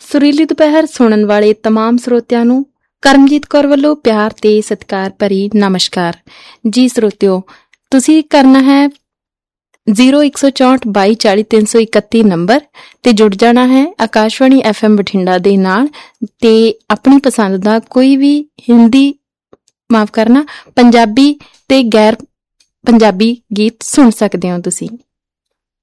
ਸੁਰੀਲੀ ਦੁਪਹਿਰ ਸੁਣਨ ਵਾਲੇ ਤਮਾਮ ਸਰੋਤਿਆਂ ਨੂੰ ਕਰਮਜੀਤ ਕੌਰ ਵੱਲੋਂ ਪਿਆਰ ਤੇ ਸਤਿਕਾਰ ਭਰੀ ਨਮਸਕਾਰ ਜੀ। ਸਰੋਤਿਓ, ਤੁਸੀਂ ਕਰਨਾ ਹੈ 0164224331 ਨੰਬਰ ਤੇ ਜੁੜ ਜਾਣਾ ਹੈ ਆਕਾਸ਼ਵਾਣੀ FM ਬਠਿੰਡਾ ਦੇ ਨਾਲ ਤੇ ਆਪਣੀ ਪਸੰਦ ਦਾ ਕੋਈ ਵੀ ਪੰਜਾਬੀ ਤੇ ਗੈਰ ਪੰਜਾਬੀ ਗੀਤ ਸੁਣ ਸਕਦੇ ਹੋ ਤੁਸੀਂ।